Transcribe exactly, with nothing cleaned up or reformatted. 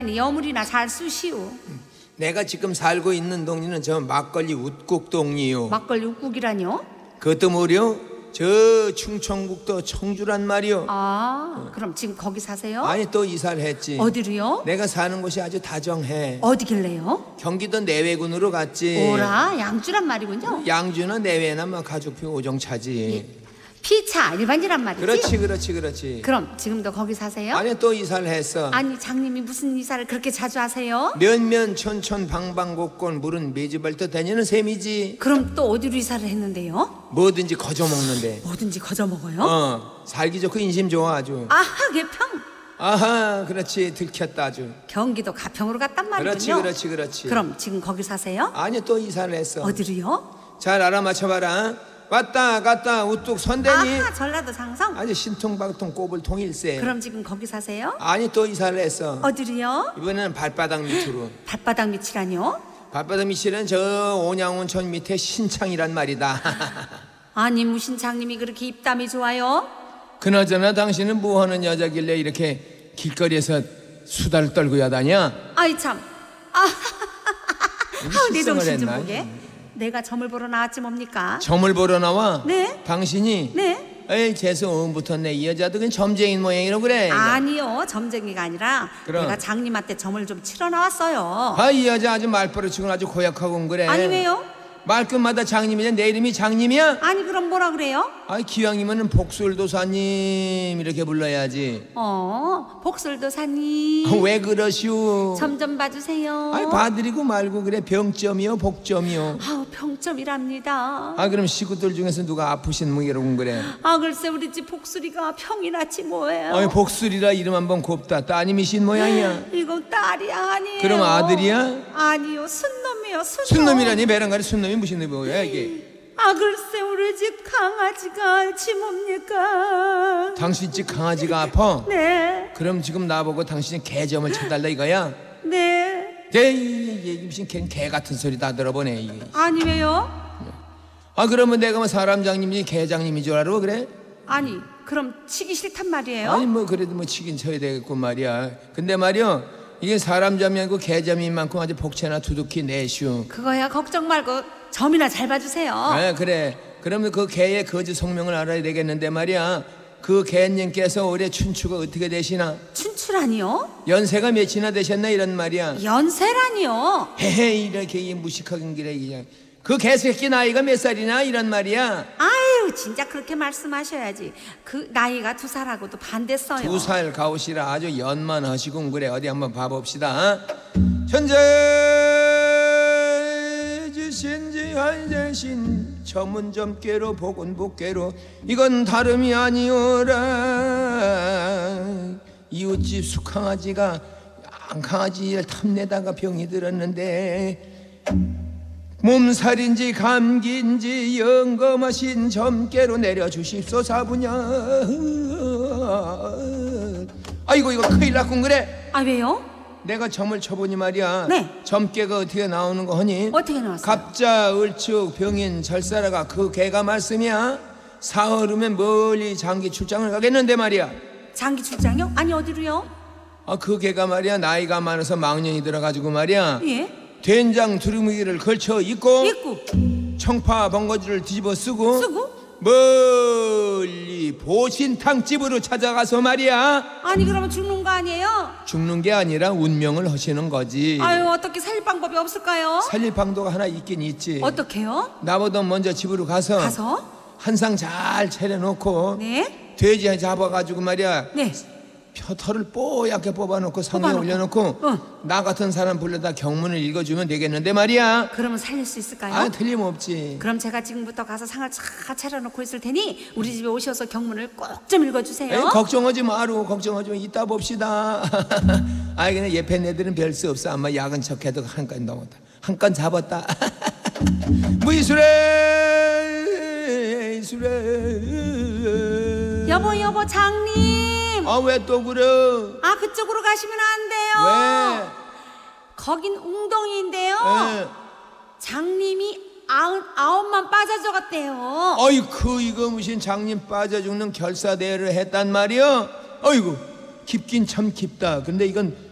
여물이나 잘 쓰시오. 내가 지금 살고 있는 동네는 저 막걸리 웃국동이요. 막걸리 웃국이라뇨? 그것도 뭐려? 저 충청북도 청주란 말이요. 아, 그럼 지금 거기 사세요? 아니 또 이사를 했지. 어디로요? 내가 사는 곳이 아주 다정해. 어디길래요? 경기도 내외군으로 갔지. 오라, 양주란 말이군요. 양주나 내외나 뭐 가족표 오정차지. 피차 일반이란 말이지? 그렇지 그렇지 그렇지. 그럼 지금도 거기 사세요? 아니 또 이사를 했어. 아니 장님이 무슨 이사를 그렇게 자주 하세요? 면면 촌촌 방방곡곡 물은 매주발도 다니는 셈이지. 그럼 또 어디로 이사를 했는데요? 뭐든지 거저 먹는데. 뭐든지 거저 먹어요? 어 살기 좋고 인심 좋아 아주. 아하, 개평. 아하 그렇지 들켰다 아주. 경기도 가평으로 갔단 말이군요. 그렇지 그렇지 그렇지. 그럼 지금 거기 사세요? 아니 또 이사를 했어. 어디로요? 잘 알아맞혀봐라. 왔다 갔다 우뚝 선대니. 아하, 전라도 상성. 아주 신통방통 꼬불통일세. 그럼 지금 거기 사세요? 아니 또 이사를 했어. 어디로요? 이번에는 발바닥 밑으로. 발바닥 밑이라뇨? 발바닥 밑이는 저 온양온천 밑에 신창이란 말이다. 아니 무슨 장님이 그렇게 입담이 좋아요? 그나저나 당신은 뭐하는 여자길래 이렇게 길거리에서 수다를 떨고 야다냐? 아이 참. 아, 내 실성을 정신 좀 했나? 보게. 내가 점을 보러 나왔지 뭡니까? 점을 보러 나와? 네. 당신이? 네. 에이 재수 오음부터네 이 여자도 그냥 점쟁인 모양이라고 그래. 아니요, 점쟁이가 아니라 그럼. 내가 장님한테 점을 좀 치러 나왔어요. 아 이 여자 아주 말버릇치고는 아주 고약하고 그래. 아니 왜요? 말끝마다 장님이냐? 내 이름이 장님이야? 아니 그럼 뭐라 그래요? 아이 기왕이면은 복술도사님 이렇게 불러야지. 어, 복술도사님. 왜 그러시오? 점 좀 봐주세요. 아이 봐드리고 말고 그래. 병점이요 복점이요. 아우, 평점이랍니다. 아 그럼 식구들 중에서 누가 아프신 분이라고 그래? 아 글쎄 우리 집 복술이가 평이 났지 뭐예요. 아이 복술이라 이름 한번 곱다. 따님이신 모양이야. 이거 딸이 아니에요. 그럼 아들이야? 아니요, 순놈이요, 순놈. 순놈이라니? 배랑가리 순놈이 무슨 놈이야 이게? 아 글쎄 우리 집 강아지가 알지 뭡니까? 당신 집 강아지가 아파? 네. 그럼 지금 나보고 당신이 개점을 쳐달라 이거야? 네. 에이 무슨 개, 개 같은 소리 다 들어보네 이게. 아니 왜요? 아 그러면 내가 뭐 사람 장님이 개장님인 줄 알아 그래? 아니 그럼 치기 싫단 말이에요? 아니 뭐 그래도 뭐 치긴 쳐야 되겠고 말이야. 근데 말이야 이게 사람 잠이 아니고 개 잠인 만큼 아주 복채나 두둑히 내슈. 그거야 걱정 말고 점이나 잘 봐주세요. 아 그래. 그러면 그 개의 거짓 성명을 알아야 되겠는데 말이야. 그 개님께서 올해 춘추가 어떻게 되시나? 춘추라니요? 연세가 몇이나 되셨나 이런 말이야. 연세라니요? 헤헤 이렇게 이 무식하긴 그래 그냥. 그 개새끼 나이가 몇 살이나 이런 말이야. 아유 진짜 그렇게 말씀하셔야지. 그 나이가 두 살하고도 반댔어요. 두 살 가오시라 아주 연만하시군 그래. 어디 한번 봐봅시다. 현재 주신지 한재신 전문점께로 복은복께로 이건 다름이 아니오라. 이웃집 수강아지가 양강아지를 탐내다가 병이 들었는데 몸살인지 감기인지 영검하신 점괘로 내려주십소 사부냐. 아이고 이거 큰일 났군 그래. 아 왜요? 내가 점을 쳐보니 말이야. 네. 점괘가 어떻게 나오는 거 하니? 어떻게 나왔어요? 갑자 을축 병인 절사라가 그 개가 말씀이야. 사흘 후면 멀리 장기 출장을 가겠는데 말이야. 장기 출장이요? 아니 어디로요? 아 그 개가 말이야 나이가 많아서 망년이 들어가지고 말이야. 예. 된장 두루미기를 걸쳐 입고 있고 청파 번거지를 뒤집어 쓰고 쓰고 멀리 보신탕집으로 찾아가서 말이야. 아니 그러면 죽는 거 아니에요? 죽는 게 아니라 운명을 하시는 거지. 아유 어떻게 살릴 방법이 없을까요? 살릴 방도가 하나 있긴 있지. 어떻게요? 나보다 먼저 집으로 가서, 가서 한 상 잘 차려놓고 네. 돼지 잡아가지고 말이야 네. 표털을 뽀얗게 뽑아놓고 상에 뽑아놓고. 올려놓고 응. 나 같은 사람 불러다 경문을 읽어주면 되겠는데 말이야. 그러면 살릴 수 있을까요? 아 틀림없지. 그럼 제가 지금부터 가서 상을 잘 차려놓고 있을 테니 우리 집에 오셔서 경문을 꼭 좀 읽어주세요. 에이, 걱정하지 마루 걱정하지 마. 이따 봅시다. 아이 그냥 예쁜 애들은 별 수 없어. 아마 야근 척해도 한 건 넘었다. 한 건 잡았다. 무이술에 이술에 여보 여보 장님. 아 왜 또 그래? 아 그쪽으로 가시면 안 돼요. 왜? 거긴 웅덩이인데요. 에. 장님이 아흔 아홉만 빠져져갔대요. 어이쿠 이거 무슨 장님 빠져 죽는 결사대회를 했단 말이야? 어이구 깊긴 참 깊다. 근데 이건